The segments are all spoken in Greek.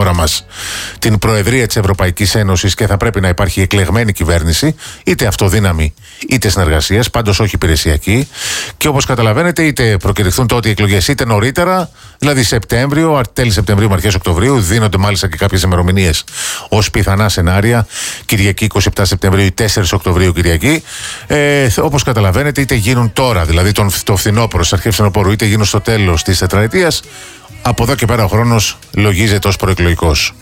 χώρα μας την Προεδρία της Ευρωπαϊκής Ένωσης και θα πρέπει να υπάρχει εκλεγμένη κυβέρνηση, είτε αυτοδύναμη είτε συνεργασίας, πάντως όχι υπηρεσιακή. Και όπως καταλαβαίνετε, είτε προκηρυχθούν τότε οι εκλογές είτε νωρίτερα, δηλαδή Σεπτέμβριο, τέλη Σεπτεμβρίου με αρχές Οκτωβρίου, δίνονται μάλιστα και κάποιες ημερομηνίες ως πιθανά σενάρια, Κυριακή 27 Σεπτεμβρίου ή 4 Οκτωβρίου Κυριακή. Όπως καταλαβαίνετε, είτε γίνουν τώρα, δηλαδή το φθινόπωρο, στις αρχές φθινοπόρου, είτε γίνουν στο τέλος της τετραετίας. Από εδώ και πέρα ο χρόνος λογίζεται ως προεκλογικός.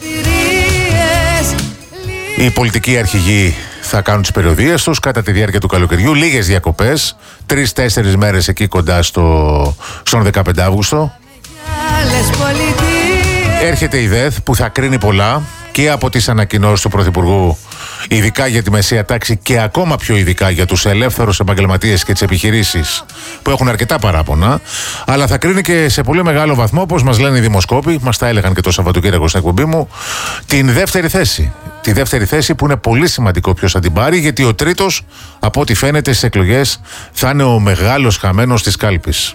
Οι πολιτικοί αρχηγοί θα κάνουν τις περιοδίες τους κατά τη διάρκεια του καλοκαιριού, λίγες διακοπές, 3-4 μέρες εκεί κοντά στον 15 Αύγουστο. Έρχεται η ΔΕΘ που θα κρίνει πολλά και από τις ανακοινώσεις του Πρωθυπουργού, ειδικά για τη μεσαία τάξη και ακόμα πιο ειδικά για τους ελεύθερους επαγγελματίες και τις επιχειρήσεις που έχουν αρκετά παράπονα, αλλά θα κρίνει και σε πολύ μεγάλο βαθμό, όπως μας λένε οι δημοσκόποι, μας τα έλεγαν και το Σαββατοκύριακο στην εκπομπή μου, την δεύτερη θέση. Τη δεύτερη θέση που είναι πολύ σημαντικό ποιος θα την πάρει, γιατί ο τρίτος, από ό,τι φαίνεται στις εκλογές, θα είναι ο μεγάλος χαμένος της κάλπης.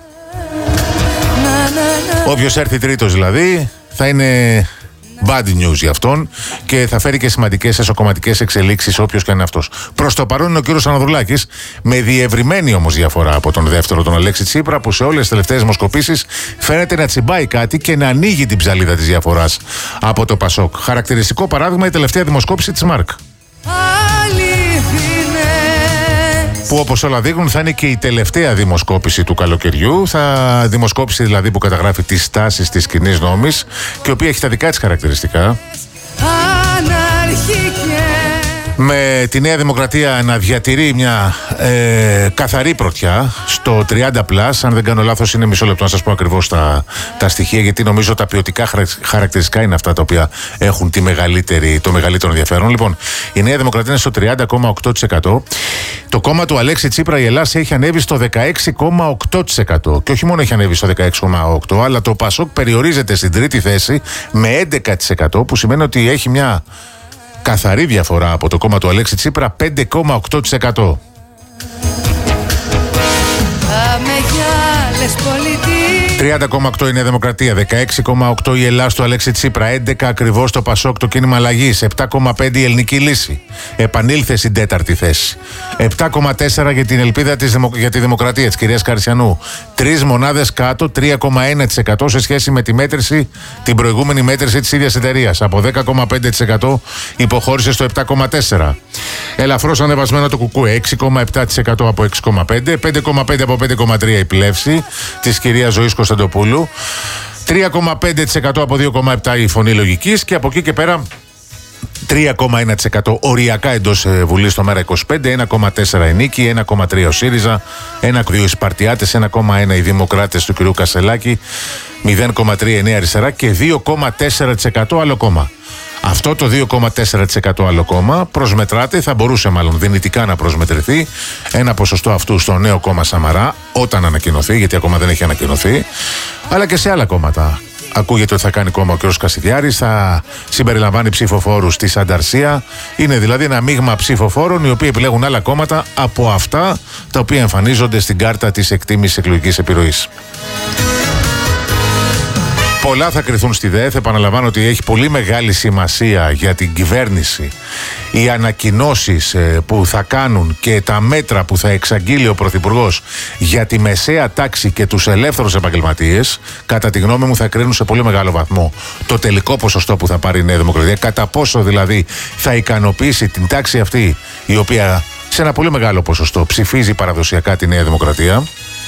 Όποιος έρθει τρίτος δηλαδή θα είναι bad news για αυτόν και θα φέρει και σημαντικές εσωκομματικές εξελίξεις όποιος και είναι αυτός. Προς το παρόν είναι ο κύριος Αναδρουλάκης, με διευρυμένη όμως διαφορά από τον δεύτερο, τον Αλέξη Τσίπρα, που σε όλες τις τελευταίες δημοσκοπήσεις φαίνεται να τσιμπάει κάτι και να ανοίγει την ψαλίδα της διαφοράς από το Πασόκ. Χαρακτηριστικό παράδειγμα η τελευταία δημοσκόπηση της ΜΑΡΚ, που όπως όλα δείχνουν θα είναι και η τελευταία δημοσκόπηση του καλοκαιριού. Δημοσκόπηση δηλαδή που καταγράφει τις τάσεις της κοινής νόμης και η οποία έχει τα δικά της χαρακτηριστικά. Με τη Νέα Δημοκρατία να διατηρεί μια καθαρή πρωτιά στο 30+, αν δεν κάνω λάθος είναι μισό λεπτό να σας πω ακριβώς τα στοιχεία, γιατί νομίζω τα ποιοτικά χαρακτηριστικά είναι αυτά τα οποία έχουν το μεγαλύτερο ενδιαφέρον. Λοιπόν, η Νέα Δημοκρατία είναι στο 30,8%. Το κόμμα του Αλέξη Τσίπρα, η Ελλάδα, έχει ανέβει στο 16,8%. Και όχι μόνο έχει ανέβει στο 16,8%, αλλά το Πασόκ περιορίζεται στην τρίτη θέση με 11%, που σημαίνει ότι έχει μια καθαρή διαφορά από το κόμμα του Αλέξη Τσίπρα, 5,8%. 30,8 η Νέα Δημοκρατία, 16,8 η Ελλάδα του Αλέξη Τσίπρα, 11 ακριβώς το Πασόκ, το κίνημα αλλαγής, 7,5 η Ελληνική Λύση, επανήλθε στην τέταρτη θέση, 7,4 για την ελπίδα για τη Δημοκρατία της κυρίας Καρσιανού, 3 μονάδες κάτω, 3,1% σε σχέση με την προηγούμενη μέτρηση της ίδιας εταιρείας, από 10,5% υποχώρησε στο 7,4%. Ελαφρώς ανεβασμένο το Κουκούε, 6,7% από 6,5%, 5,5% από 5,3% η Πλεύση της κυρίας Ζωής Κωνσταντοπούλου, 3,5% από 2,7% η Φωνή Λογικής και από εκεί και πέρα 3,1% οριακά εντός Βουλής το ΜέΡΑ25, 1,4% η Νίκη, 1,3% ο ΣΥΡΙΖΑ, 1,2% οι Σπαρτιάτες, 1,1% οι Δημοκράτες του κ. Κασελάκη, 0,3% η Νέα Αριστερά και 2,4% άλλο κόμμα. Αυτό το 2,4% άλλο κόμμα προσμετράται, θα μπορούσε μάλλον δυνητικά να προσμετρηθεί ένα ποσοστό αυτού στο νέο κόμμα Σαμαρά όταν ανακοινωθεί, γιατί ακόμα δεν έχει ανακοινωθεί, αλλά και σε άλλα κόμματα. Ακούγεται ότι θα κάνει κόμμα ο κ. Κασιδιάρης, θα συμπεριλαμβάνει ψηφοφόρους στη Σανταρσία. Είναι δηλαδή ένα μείγμα ψηφοφόρων οι οποίοι επιλέγουν άλλα κόμματα από αυτά τα οποία εμφανίζονται στην κάρτα της εκτίμησης εκλογικής επιρροής. Πολλά θα κριθούν στη ΔΕΘ. Επαναλαμβάνω ότι έχει πολύ μεγάλη σημασία για την κυβέρνηση οι ανακοινώσεις που θα κάνουν και τα μέτρα που θα εξαγγείλει ο Πρωθυπουργός για τη μεσαία τάξη και τους ελεύθερους επαγγελματίες. Κατά τη γνώμη μου θα κρίνουν σε πολύ μεγάλο βαθμό το τελικό ποσοστό που θα πάρει η Νέα Δημοκρατία, κατά πόσο δηλαδή θα ικανοποιήσει την τάξη αυτή η οποία σε ένα πολύ μεγάλο ποσοστό ψηφίζει παραδοσιακά τη Νέα Δημοκρατία.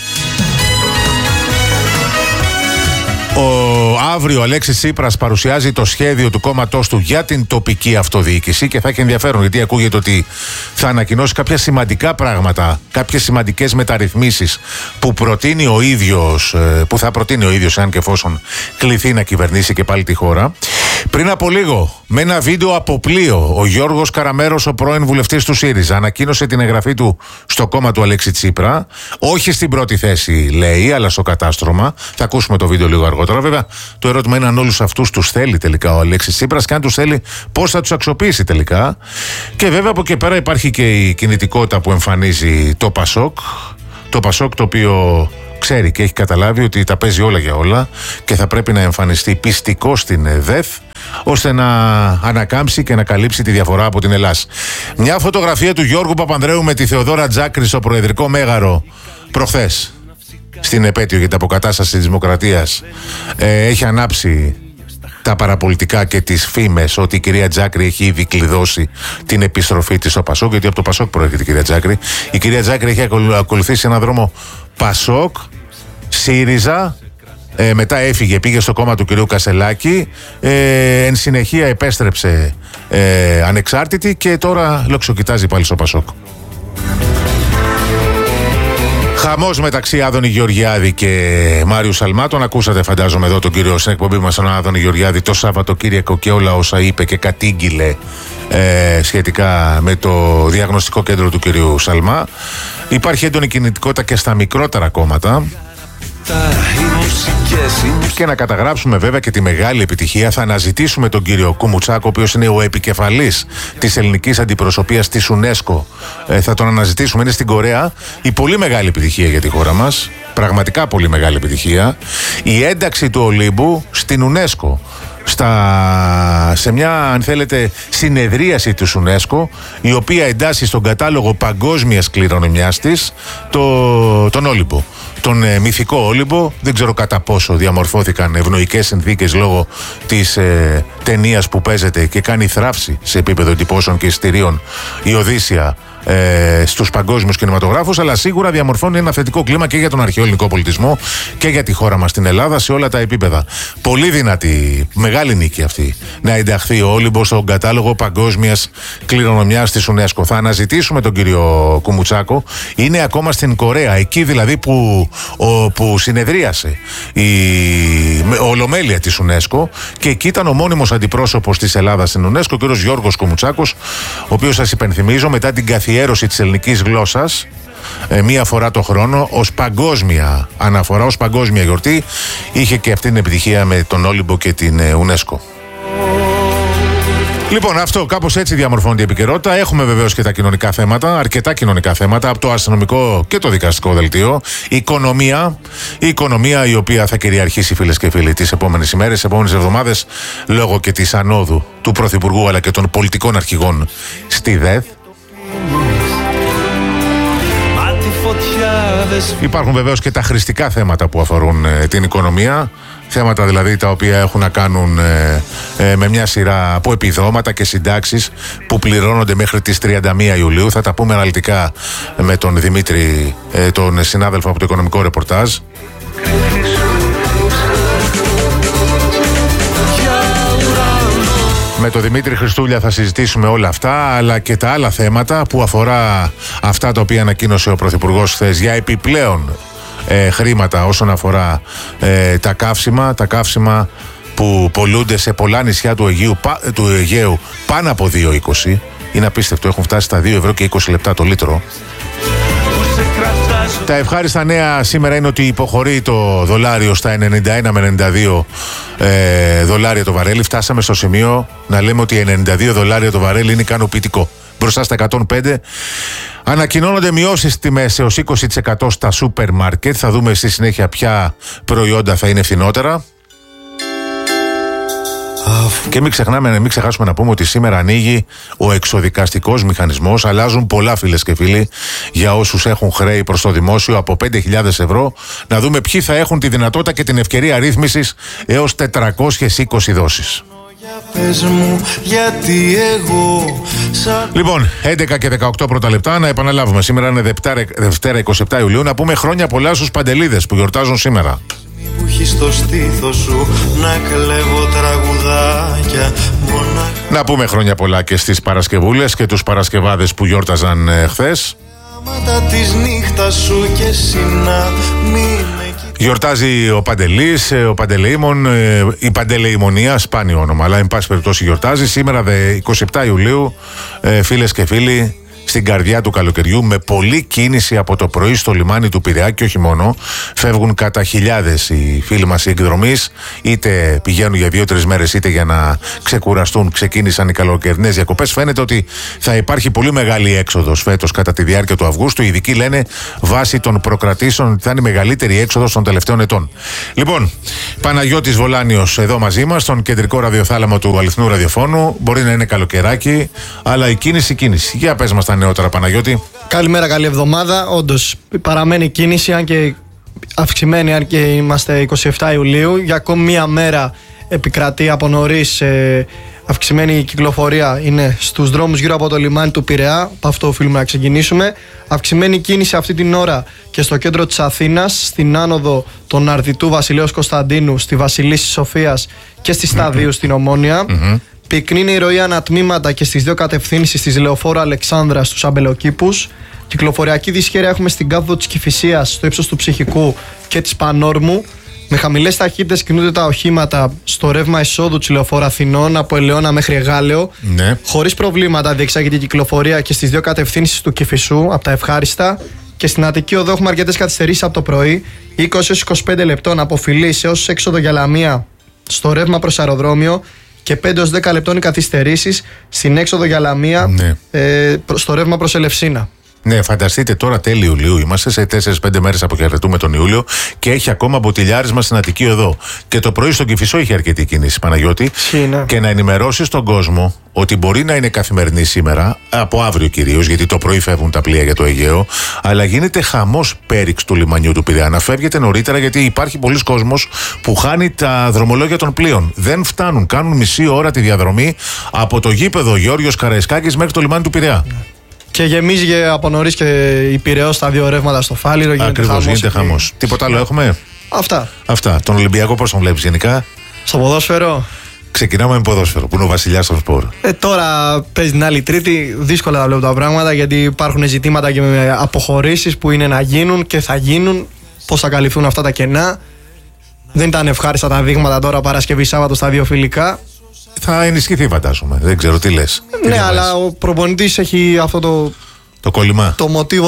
Αύριο ο Αλέξης Τσίπρας παρουσιάζει το σχέδιο του κόμματός του για την τοπική αυτοδιοίκηση και θα έχει ενδιαφέρον, γιατί ακούγεται ότι θα ανακοινώσει κάποια σημαντικά πράγματα, κάποιες σημαντικές μεταρρυθμίσεις που προτείνει ο ίδιος, που θα προτείνει ο ίδιος αν και εφόσον κληθεί να κυβερνήσει και πάλι τη χώρα. Πριν από λίγο, με ένα βίντεο από πλοίο, ο Γιώργος Καραμέρος, ο πρώην βουλευτής του ΣΥΡΙΖΑ, ανακοίνωσε την εγγραφή του στο κόμμα του Αλέξη Τσίπρα. Όχι στην πρώτη θέση, λέει, αλλά στο κατάστρωμα. Θα ακούσουμε το βίντεο λίγο αργότερα. Βέβαια, το ερώτημα είναι αν όλους αυτούς τους θέλει τελικά ο Αλέξης Τσίπρας και αν τους θέλει, πώς θα τους αξιοποιήσει τελικά. Και βέβαια από εκεί πέρα υπάρχει και η κινητικότητα που εμφανίζει το Πασόκ. Το Πασόκ το οποίο ξέρει και έχει καταλάβει ότι τα παίζει όλα για όλα και θα πρέπει να εμφανιστεί πιστικό στην ΔΕΘ ώστε να ανακάμψει και να καλύψει τη διαφορά από την Ελλάδα. Μια φωτογραφία του Γιώργου Παπανδρέου με τη Θεοδόρα Τζάκρη στο Προεδρικό Μέγαρο προχθές, στην επέτειο για την αποκατάσταση της Δημοκρατίας, έχει ανάψει τα παραπολιτικά και τις φήμες ότι η κυρία Τζάκρη έχει ήδη κλειδώσει την επιστροφή της στο Πασόκ, γιατί από το Πασόκ προέρχεται η κυρία Τζάκρη. Η κυρία Τζάκρη έχει ακολουθήσει έναν δρόμο Πασόκ, ΣΥΡΙΖΑ, μετά έφυγε, πήγε στο κόμμα του κυρίου Κασελάκη, εν συνεχεία επέστρεψε ανεξάρτητη και τώρα λοξοκοιτάζει πάλι στο Πασόκ. Χαμός μεταξύ Άδωνη Γεωργιάδη και Μάριου Σαλμά. Τον ακούσατε, φαντάζομαι, εδώ τον κύριο στην εκπομπή μας, τον Άδωνη Γεωργιάδη, το Σαββατοκύριακο και όλα όσα είπε και κατήγγειλε σχετικά με το διαγνωστικό κέντρο του κυρίου Σαλμά. Υπάρχει έντονη κινητικότητα και στα μικρότερα κόμματα. Και να καταγράψουμε βέβαια και τη μεγάλη επιτυχία. Θα αναζητήσουμε τον κύριο Κουμουτσάκο, ο οποίος είναι ο επικεφαλής της ελληνικής αντιπροσωπείας της UNESCO. Θα τον αναζητήσουμε, είναι στην Κορέα. Η πολύ μεγάλη επιτυχία για τη χώρα μας, πραγματικά πολύ μεγάλη επιτυχία, η ένταξη του Ολύμπου στην UNESCO. Σε μια, αν θέλετε, συνεδρίαση του UNESCO, η οποία εντάσσει στον κατάλογο παγκόσμιας κληρονομιάς της τον Όλυμπο. Τον μυθικό Όλυμπο. Δεν ξέρω κατά πόσο διαμορφώθηκαν ευνοϊκές συνθήκες λόγω της ταινίας που παίζεται και κάνει θράψη σε επίπεδο εντυπώσεων και εισιτηρίων η Οδύσσεια στους παγκόσμιους κινηματογράφους, αλλά σίγουρα διαμορφώνει ένα θετικό κλίμα και για τον αρχαίο ελληνικό πολιτισμό και για τη χώρα μας την Ελλάδα σε όλα τα επίπεδα. Πολύ δυνατή, μεγάλη νίκη αυτή, να ενταχθεί ο Όλυμπος στον κατάλογο παγκόσμιας κληρονομιάς της UNESCO. Θα αναζητήσουμε τον κύριο Κουμουτσάκο. Είναι ακόμα στην Κορέα, εκεί δηλαδή που συνεδρίασε η ολομέλεια της UNESCO, και εκεί ήταν ο μόνιμος αντιπρόσωπος της Ελλάδας στην UNESCO, ο κύριος Γιώργος Κουμουτσάκος, ο οποίος, σας υπενθυμίζω, μετά την καθιέρωση της ελληνικής γλώσσας μία φορά το χρόνο ως παγκόσμια αναφορά, ως παγκόσμια γιορτή, είχε και αυτή την επιτυχία με τον Όλυμπο και την UNESCO. Λοιπόν, αυτό κάπως έτσι διαμορφώνεται η επικαιρότητα. Έχουμε βεβαίως και τα κοινωνικά θέματα, αρκετά κοινωνικά θέματα, από το αστυνομικό και το δικαστικό δελτίο. Η οικονομία η οποία θα κυριαρχήσει, φίλες και φίλοι, τις επόμενες ημέρες, τις επόμενες εβδομάδες, λόγω και της ανόδου του Πρωθυπουργού αλλά και των πολιτικών αρχηγών στη ΔΕΘ. Υπάρχουν βεβαίως και τα χρηστικά θέματα που αφορούν την οικονομία. Θέματα δηλαδή τα οποία έχουν να κάνουν με μια σειρά από επιδόματα και συντάξεις που πληρώνονται μέχρι τις 31 Ιουλίου. Θα τα πούμε αναλυτικά με τον Δημήτρη, τον συνάδελφο από το Οικονομικό Ρεπορτάζ. Με τον Δημήτρη Χριστούλια θα συζητήσουμε όλα αυτά, αλλά και τα άλλα θέματα που αφορά αυτά τα οποία ανακοίνωσε ο Πρωθυπουργός χθες για επιπλέον χρήματα όσον αφορά τα καύσιμα που πολλούνται σε πολλά νησιά του Αιγαίου πάνω από 2,20. Είναι απίστευτο, έχουν φτάσει στα 2 ευρώ και 20 λεπτά το λίτρο. Τα ευχάριστα νέα σήμερα είναι ότι υποχωρεί το δολάριο στα 91 με 92 δολάρια το βαρέλι. Φτάσαμε στο σημείο να λέμε ότι 92 δολάρια το βαρέλι είναι ικανοποιητικό. Μπροστά στα 105 ανακοινώνονται μειώσεις τιμές έως 20% στα σούπερ μάρκετ. Θα δούμε στη συνέχεια ποια προϊόντα θα είναι φθηνότερα. Και μην ξεχάσουμε να πούμε ότι σήμερα ανοίγει ο εξοδικαστικός μηχανισμός. Αλλάζουν πολλά, φίλες και φίλοι, για όσους έχουν χρέη προς το δημόσιο από 5.000 ευρώ. Να δούμε ποιοι θα έχουν τη δυνατότητα και την ευκαιρία ρύθμισης έως 420 δόσεις. Λοιπόν, 11 και 18 πρώτα λεπτά. Να επαναλάβουμε, σήμερα είναι Δευτέρα 27 Ιουλίου. Να πούμε χρόνια πολλά στους Παντελίδες που γιορτάζουν σήμερα. Που έχει στο στήθος σου να κλέβω τραγουδάκια μονάχα. Να πούμε χρόνια πολλά και στις Παρασκευούλες και τους Παρασκευάδες που γιόρταζαν χθες. Της νύχτας σου και γιορτάζει ο Παντελής, ο Παντελεήμων, η Παντελεημονία, σπάνιο όνομα, αλλά εν πάση περιπτώσει γιορτάζει. Σήμερα 27 Ιουλίου, φίλες και φίλοι, στην καρδιά του καλοκαιριού, με πολλή κίνηση από το πρωί στο λιμάνι του Πειραιά και όχι μόνο. Φεύγουν κατά χιλιάδες οι φίλοι μας οι εκδρομείς, είτε πηγαίνουν για 2-3 μέρες, είτε για να ξεκουραστούν. Ξεκίνησαν οι καλοκαιρινές διακοπές. Φαίνεται ότι θα υπάρχει πολύ μεγάλη έξοδος φέτος κατά τη διάρκεια του Αυγούστου. Οι ειδικοί λένε βάσει των προκρατήσεων ότι θα είναι η μεγαλύτερη έξοδος των τελευταίων ετών. Λοιπόν, Παναγιώτης Βολάνιος εδώ μαζί μας, στον κεντρικό ραδιοθάλαμο του αληθινού ραδιοφώνου. Μπορεί να είναι καλοκαιράκι, αλλά η κίνηση. Για πες μας τα νεότερα, Παναγιώτη. Καλημέρα, καλή εβδομάδα. Όντως, παραμένει κίνηση, αν και αυξημένη, αν και είμαστε 27 Ιουλίου. Για ακόμη μία μέρα επικρατεί από νωρίς αυξημένη κυκλοφορία. Είναι στους δρόμους γύρω από το λιμάνι του Πειραιά. Από αυτό οφείλουμε να ξεκινήσουμε. Αυξημένη κίνηση αυτή την ώρα και στο κέντρο της Αθήνας, στην άνοδο των Αρδιτού Βασιλέως Κωνσταντίνου, στη Βασιλίσσης Σοφίας και στη Σταδίου στην Ομόνια. Πυκνή είναι η ροή ανατμήματα και στις δύο κατευθύνσεις της Λεωφόρου Αλεξάνδρας στους Αμπελοκήπους. Κυκλοφοριακή δυσχέρεια έχουμε στην κάθοδο της Κηφισίας, στο ύψος του Ψυχικού και της Πανόρμου. Με χαμηλές ταχύτητες κινούνται τα οχήματα στο ρεύμα εισόδου της Λεωφόρου Αθηνών από Ελαιώνα μέχρι Εγάλεο. Ναι. Χωρίς προβλήματα διεξάγεται η κυκλοφορία και στις δύο κατευθύνσεις του Κηφισού, από τα ευχάριστα. Και στην Αττική Οδό έχουμε αρκετές καθυστερήσεις από το πρωί, 20-25 λεπτών από Φιλής έως έξοδο για Λαμία στο ρεύμα προς αεροδρόμιο. Και 5-10 λεπτών οι καθυστερήσεις στην έξοδο για Λαμία, στο ρεύμα προς Ελευσίνα. Ναι, φανταστείτε τώρα τέλη Ιουλίου. Είμαστε σε 4-5 μέρες αποχαιρετούμε τον Ιούλιο και έχει ακόμα μποτιλιάρισμα στην Αττική Οδό. Και το πρωί στον Κηφισό είχε αρκετή κίνηση, Παναγιώτη. Και να ενημερώσεις τον κόσμο ότι μπορεί να είναι καθημερινή σήμερα, από αύριο κυρίως, γιατί το πρωί φεύγουν τα πλοία για το Αιγαίο, αλλά γίνεται χαμός πέριξ του λιμανιού του Πειραιά. Να φεύγετε νωρίτερα, γιατί υπάρχει πολλοί κόσμος που χάνει τα δρομολόγια των πλοίων. Δεν φτάνουν, κάνουν μισή ώρα τη διαδρομή από το γήπεδο Γιώργος Καραϊσκάκης μέχρι το λιμάνι του Πειραιά. Και γεμίζει από νωρίς και η Πειραιώς στα δύο ρεύματα στο Φάληρο. Ακριβώς, γίνεται χαμός. Τίποτα άλλο έχουμε? Αυτά. Τον Ολυμπιακό πώς τον βλέπεις γενικά? Στο ποδόσφαιρο. Ξεκινάμε με ποδόσφαιρο, που είναι ο βασιλιάς των σπορ. Τώρα παίζει την άλλη Τρίτη. Δύσκολα τα βλέπω τα πράγματα, γιατί υπάρχουν ζητήματα και με αποχωρήσεις που είναι να γίνουν και θα γίνουν. Πώς θα καλυφθούν αυτά τα κενά. Δεν ήταν ευχάριστα τα δείγματα τώρα Παρασκευή Σάββατο στα δύο φιλικά. Θα ενισχυθεί, φαντάζομαι. Δεν ξέρω τι λες. Ναι, αλλά ο προπονητής έχει αυτό το κόλλημα. Το μοτίβο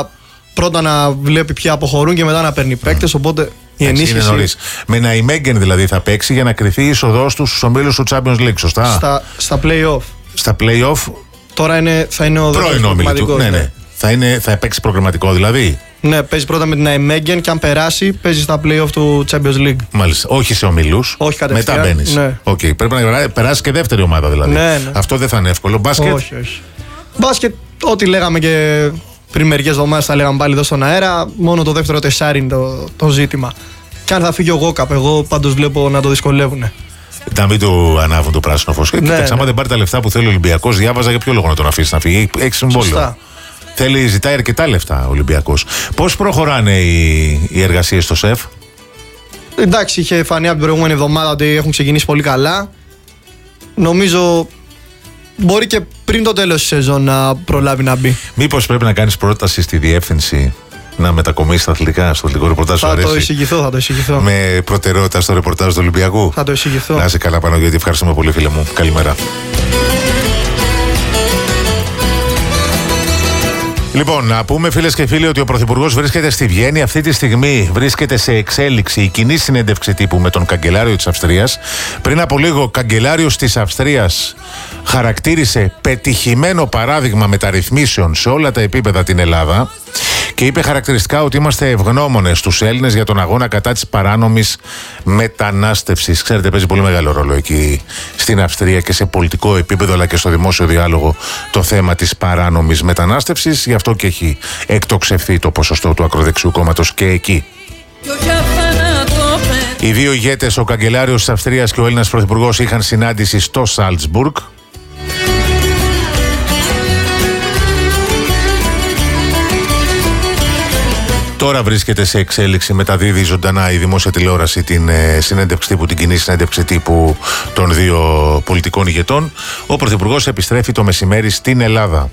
πρώτα να βλέπει ποιοι αποχωρούν και μετά να παίρνει παίκτες. Οπότε η ενίσχυση. Είναι νωρίς. Με Ναϊμέγγεν δηλαδή θα παίξει για να κρυθεί η είσοδός του στους ομίλους του Champions League, σωστά? Στα play-off. Στα play-off. Τώρα θα είναι ο πρώην όμιλο του. Ναι. Θα παίξει προγραμματικό δηλαδή. Ναι, παίζει πρώτα με την Ναϊμέγγεν και αν περάσει, παίζει στα play-off του Champions League. Μάλιστα. Όχι σε ομίλους. Όχι κατευθείαν. Μετά μπαίνεις. Ναι. Okay. Πρέπει να περάσει και δεύτερη ομάδα δηλαδή. Ναι. Αυτό δεν θα είναι εύκολο. Μπάσκετ. Όχι. Μπάσκετ, ό,τι λέγαμε και πριν μερικές εβδομάδες, θα λέγαμε πάλι εδώ στον αέρα. Μόνο το δεύτερο τεσσάρι είναι το ζήτημα. Και αν θα φύγει ο Γόκαπ, εγώ πάντως βλέπω να το δυσκολεύουν. Να μην του ανάβουν το πράσινο φως. Κοίταξε, άμα δεν πάρει τα λεφτά που θέλει ο Ολυμπιακός, διάβαζα για ποιο λόγο να τον αφήσει να φύγει. Έχει συμβόλαιο. Ζητάει αρκετά λεφτά ο Ολυμπιακός. Πώς προχωράνε οι εργασίες στο ΣΕΦ? Εντάξει, είχε φανεί από την προηγούμενη εβδομάδα ότι έχουν ξεκινήσει πολύ καλά. Νομίζω μπορεί και πριν το τέλος της σεζόν να προλάβει να μπει. Μήπως πρέπει να κάνεις πρόταση στη διεύθυνση να μετακομίσει στα αθλητικά, στο αθλητικό ρεπορτάζ? Θα το εισηγηθώ. Με προτεραιότητα στο ρεπορτάζ του Ολυμπιακού. Θα το εισηγηθώ. Να είσαι καλά, Παναγιώτη. Ευχαριστούμε πολύ, φίλε μου. Καλημέρα. Λοιπόν, να πούμε, φίλες και φίλοι, ότι ο Πρωθυπουργός βρίσκεται στη Βιέννη. Αυτή τη στιγμή βρίσκεται σε εξέλιξη η κοινή συνέντευξη τύπου με τον καγκελάριο της Αυστρίας. Πριν από λίγο, ο καγκελάριος της Αυστρίας χαρακτήρισε πετυχημένο παράδειγμα μεταρρυθμίσεων σε όλα τα επίπεδα την Ελλάδα και είπε χαρακτηριστικά ότι είμαστε ευγνώμονες στους Έλληνες για τον αγώνα κατά της παράνομης μετανάστευσης. Ξέρετε, παίζει πολύ μεγάλο ρόλο εκεί στην Αυστρία και σε πολιτικό επίπεδο αλλά και στο δημόσιο διάλογο το θέμα της παράνομης μετανάστευσης. Γι' αυτό και έχει εκτοξευθεί το ποσοστό του ακροδεξιού κόμματος και εκεί. Οι δύο ηγέτες, ο καγκελάριος της Αυστρίας και ο Έλληνας Πρωθυπουργός, είχαν συνάντηση στο Σάλτσμπουργκ. Τώρα βρίσκεται σε εξέλιξη, μεταδίδει ζωντανά η δημόσια τηλεόραση την συνέντευξη τύπου, την κοινή συνέντευξη τύπου των δύο πολιτικών ηγετών. Ο Πρωθυπουργός επιστρέφει το μεσημέρι στην Ελλάδα.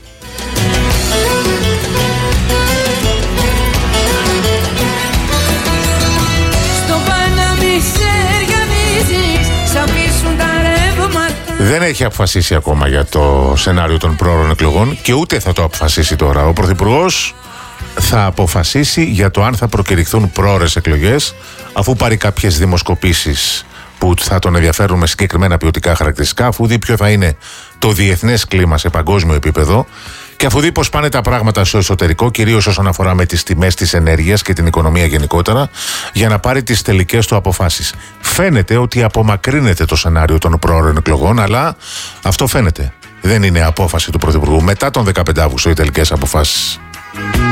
δεν έχει αποφασίσει ακόμα για το σενάριο των πρόωρων εκλογών και ούτε θα το αποφασίσει τώρα. Ο Πρωθυπουργός θα αποφασίσει για το αν θα προκηρυχθούν πρόωρες εκλογές, αφού πάρει κάποιες δημοσκοπήσεις που θα τον ενδιαφέρουν με συγκεκριμένα ποιοτικά χαρακτηριστικά, αφού δει ποιο θα είναι το διεθνές κλίμα σε παγκόσμιο επίπεδο και αφού δει πώς πάνε τα πράγματα στο εσωτερικό, κυρίως όσον αφορά με τις τιμές της ενέργειας και την οικονομία γενικότερα, για να πάρει τις τελικές του αποφάσεις. Φαίνεται ότι απομακρύνεται το σενάριο των πρόωρων εκλογών, αλλά αυτό φαίνεται. Δεν είναι απόφαση του Πρωθυπουργού. Μετά τον 15 Αύγουστο οι τελικές αποφάσεις.